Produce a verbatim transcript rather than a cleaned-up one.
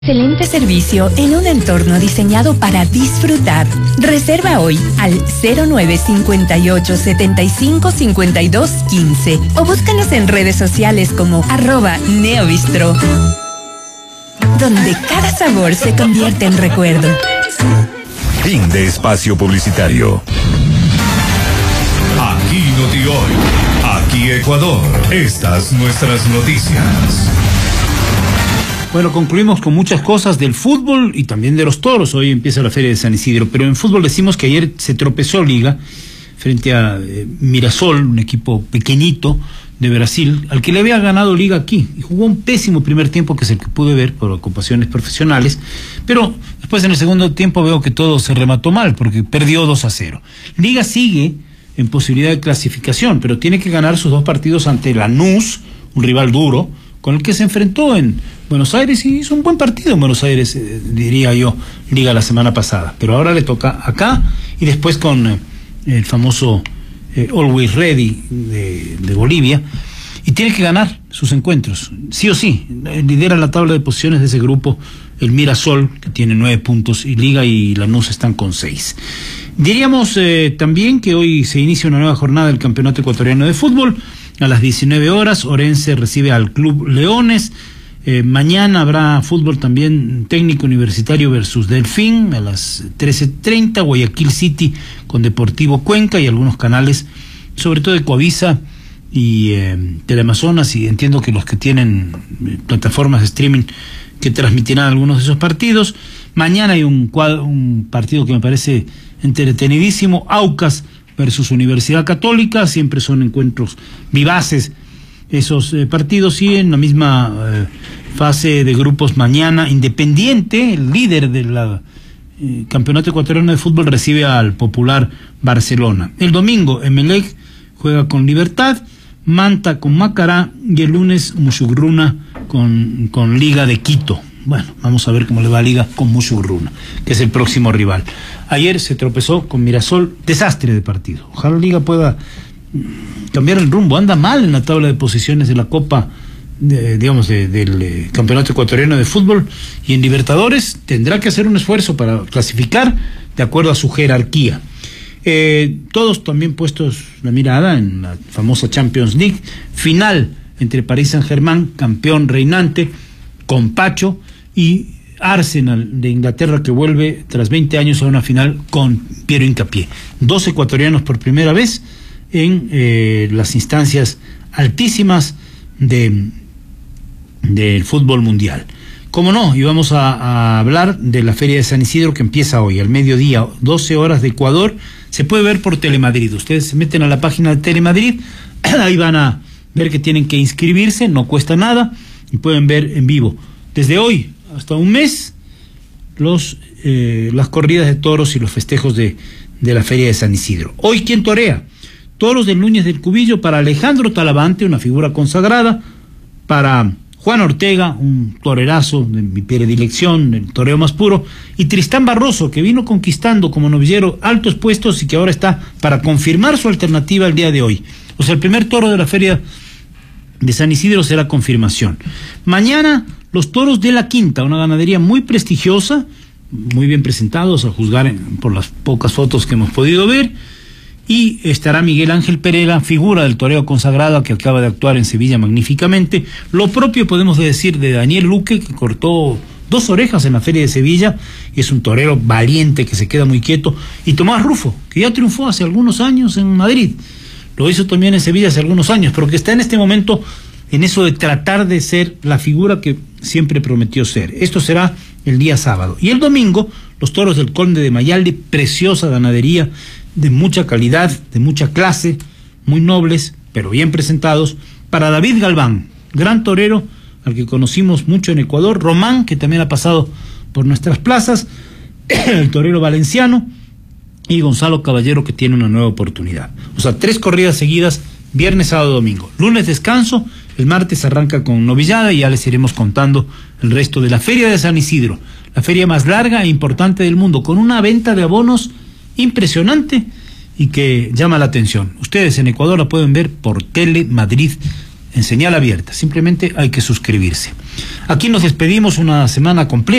Excelente servicio en un entorno diseñado para disfrutar. Reserva hoy al cero nueve cinco ocho siete cinco cinco dos uno cinco o búscanos en redes sociales como arroba neobistro, donde cada sabor se convierte en recuerdo. Fin de espacio publicitario. Aquí Noti Hoy, aquí Ecuador, estas nuestras noticias. Bueno, concluimos con muchas cosas del fútbol y también de los toros. Hoy empieza la Feria de San Isidro, pero en fútbol decimos que ayer se tropezó Liga frente a eh, Mirasol, un equipo pequeñito de Brasil, al que le había ganado Liga aquí, y jugó un pésimo primer tiempo, que es el que pude ver por ocupaciones profesionales, pero después en el segundo tiempo veo que todo se remató mal, porque perdió dos a cero. Liga sigue en posibilidad de clasificación, pero tiene que ganar sus dos partidos ante Lanús, un rival duro, con el que se enfrentó en Buenos Aires y hizo un buen partido en Buenos Aires, eh, diría yo, Liga la semana pasada. Pero ahora le toca acá y después con eh, el famoso eh, Always Ready de, de Bolivia, y tiene que ganar sus encuentros, sí o sí. Lidera la tabla de posiciones de ese grupo el Mirasol, que tiene nueve puntos, y Liga y Lanús están con seis. Diríamos eh, también que hoy se inicia una nueva jornada del Campeonato Ecuatoriano de Fútbol. A las diecinueve horas, Orense recibe al Club Leones. Eh, mañana habrá fútbol también, Técnico Universitario versus Delfín. A las trece treinta, Guayaquil City con Deportivo Cuenca, y algunos canales, sobre todo de Coavisa y eh, Teleamazonas, y entiendo que los que tienen eh, plataformas de streaming que transmitirán algunos de esos partidos. Mañana hay un, cuadro, un partido que me parece entretenidísimo, Aucas versus Universidad Católica. Siempre son encuentros vivaces esos eh, partidos, y en la misma eh, fase de grupos mañana, Independiente, el líder del eh, Campeonato Ecuatoriano de Fútbol, recibe al popular Barcelona. El domingo, Emelec juega con Libertad, Manta con Macará, y el lunes Musugruna con, con Liga de Quito. Bueno, vamos a ver cómo le va a Liga con Musugruna, que es el próximo rival. Ayer se tropezó con Mirasol, desastre de partido. Ojalá Liga pueda cambiar el rumbo, anda mal en la tabla de posiciones de la Copa, de, digamos, de, del eh, Campeonato Ecuatoriano de Fútbol, y en Libertadores tendrá que hacer un esfuerzo para clasificar de acuerdo a su jerarquía. Eh, todos también puestos la mirada en la famosa Champions League, final entre París Saint-Germain, campeón reinante, con Pacho, y Arsenal de Inglaterra, que vuelve tras veinte años a una final con Piero Hincapié. Dos ecuatorianos por primera vez en eh, las instancias altísimas de del fútbol mundial. Como no, y vamos a, a hablar de la Feria de San Isidro, que empieza hoy al mediodía, doce horas de Ecuador. Se puede ver por Telemadrid. Ustedes se meten a la página de Telemadrid, ahí van a ver que tienen que inscribirse, no cuesta nada, y pueden ver en vivo desde hoy hasta un mes los eh, las corridas de toros y los festejos de, de la Feria de San Isidro. Hoy, ¿quién torea? Toros del Núñez del Cubillo para Alejandro Talavante, una figura consagrada, para Juan Ortega, un torerazo de mi predilección, el toreo más puro, y Tristán Barroso, que vino conquistando como novillero altos puestos y que ahora está para confirmar su alternativa el día de hoy. O sea, el primer toro de la Feria de San Isidro será confirmación. Mañana, los toros de la Quinta, una ganadería muy prestigiosa, muy bien presentados, a juzgar en, por las pocas fotos que hemos podido ver. Y estará Miguel Ángel Pereira, figura del toreo consagrado, que acaba de actuar en Sevilla magníficamente. Lo propio podemos decir de Daniel Luque, que cortó dos orejas en la Feria de Sevilla, y es un torero valiente que se queda muy quieto. Y Tomás Rufo, que ya triunfó hace algunos años en Madrid, lo hizo también en Sevilla hace algunos años, pero que está en este momento en eso de tratar de ser la figura que siempre prometió ser. Esto será el día sábado. Y el domingo, los toros del Conde de Mayalde, preciosa ganadería, de mucha calidad, de mucha clase, muy nobles, pero bien presentados, para David Galván, gran torero, al que conocimos mucho en Ecuador, Román, que también ha pasado por nuestras plazas, el torero valenciano, y Gonzalo Caballero, que tiene una nueva oportunidad. O sea, tres corridas seguidas, viernes, sábado, domingo. Lunes descanso, el martes arranca con novillada, y ya les iremos contando el resto de la Feria de San Isidro, la feria más larga e importante del mundo, con una venta de abonos impresionante y que llama la atención. Ustedes en Ecuador la pueden ver por Telemadrid en señal abierta. Simplemente hay que suscribirse. Aquí nos despedimos, una semana compleja.